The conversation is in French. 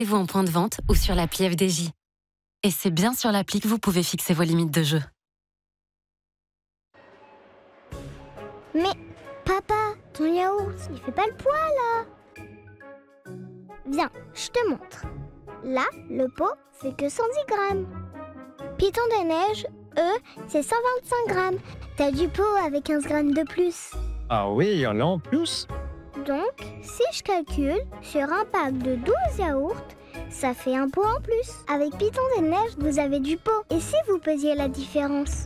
Vous en point de vente ou sur l'appli FDJ. Et c'est bien sur l'appli que vous pouvez fixer vos limites de jeu. Mais papa, ton yaourt, il fait pas le poids là. Viens, je te montre. Là, le pot fait que 110 grammes. Python des neiges, eux, c'est 125 grammes. T'as du pot avec 15 grammes de plus. Ah oui, il y en a en plus. Donc, si je calcule, sur un pack de 12 yaourts, ça fait un pot en plus. Avec Python des neiges, vous avez du pot. Et si vous pesiez la différence ?